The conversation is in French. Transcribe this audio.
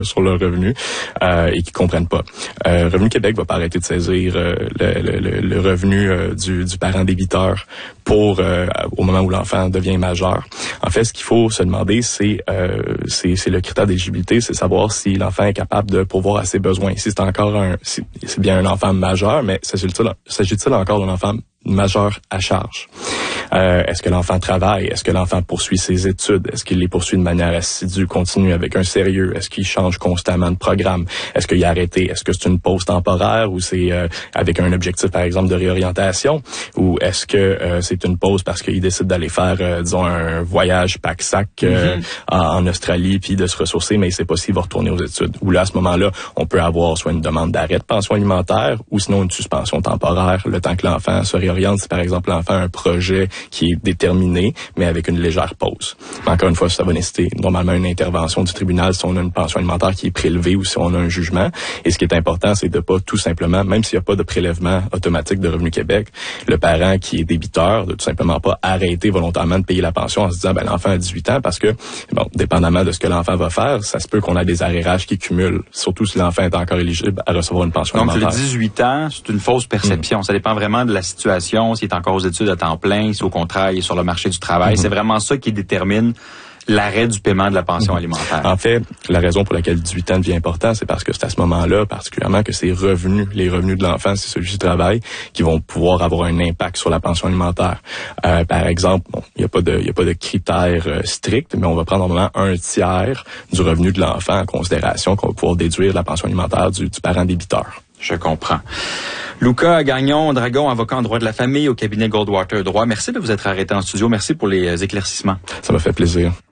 sur leur revenu et qui comprennent pas. Revenu Québec va pas arrêter de saisir le revenu du parent débiteur pour au moment où l'enfant devient majeur. En fait, ce qu'il faut se demander, c'est le critère d'éligibilité, c'est savoir si l'enfant est capable de pourvoir à ses besoins. Si c'est encore c'est bien un enfant majeur, mais s'agit-il encore d'un enfant majeur à charge? Est-ce que l'enfant travaille? Est-ce que l'enfant poursuit ses études? Est-ce qu'il les poursuit de manière assidue, continue, avec un sérieux? Est-ce qu'il change constamment de programme? Est-ce qu'il a arrêté? Est-ce que c'est une pause temporaire ou c'est avec un objectif, par exemple, de réorientation? Ou est-ce que c'est une pause parce qu'il décide d'aller faire, disons, un voyage pack-sac en Australie puis de se ressourcer, mais il sait pas s'il va retourner aux études? Ou là, à ce moment-là, on peut avoir soit une demande d'arrêt de pension alimentaire ou sinon une suspension temporaire le temps que l'enfant se réoriente. Si, par exemple, l'enfant a un projet qui est déterminé, mais avec une légère pause. Encore une fois, ça va nécessiter normalement une intervention du tribunal si on a une pension alimentaire qui est prélevée ou si on a un jugement. Et ce qui est important, c'est de pas tout simplement, même s'il n'y a pas de prélèvement automatique de Revenu Québec, le parent qui est débiteur, de tout simplement pas arrêter volontairement de payer la pension en se disant, l'enfant a 18 ans, parce que, dépendamment de ce que l'enfant va faire, ça se peut qu'on a des arrérages qui cumulent, surtout si l'enfant est encore éligible à recevoir une pension alimentaire. Donc, le 18 ans, c'est une fausse perception. Ça dépend vraiment de la situation, s'il est encore aux études à temps plein, si au contraire, il est sur le marché du travail. C'est vraiment ça qui détermine l'arrêt du paiement de la pension alimentaire. En fait, la raison pour laquelle 18 ans devient important, c'est parce que c'est à ce moment-là, particulièrement, que les revenus de l'enfant, c'est celui du travail, qui vont pouvoir avoir un impact sur la pension alimentaire. Par exemple, il n'y a pas de critères stricts, mais on va prendre normalement 1/3 du revenu de l'enfant en considération qu'on va pouvoir déduire de la pension alimentaire du parent débiteur. Je comprends. Luca Gagnon-Dragon, avocat en droit de la famille au cabinet Goldwater Droit. Merci de vous être arrêté en studio. Merci pour les éclaircissements. Ça m'a fait plaisir.